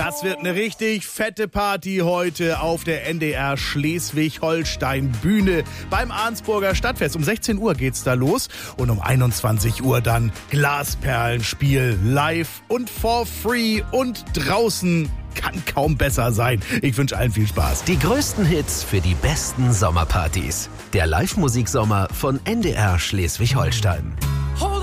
Das wird eine richtig fette Party heute auf der NDR Schleswig-Holstein Bühne beim Arnsburger Stadtfest. Um 16 Uhr geht's da los und um 21 Uhr dann Glasperlenspiel live und for free und draußen. Kann kaum besser sein. Ich wünsche allen viel Spaß. Die größten Hits für die besten Sommerpartys. Der Live-Musik-Sommer von NDR Schleswig-Holstein.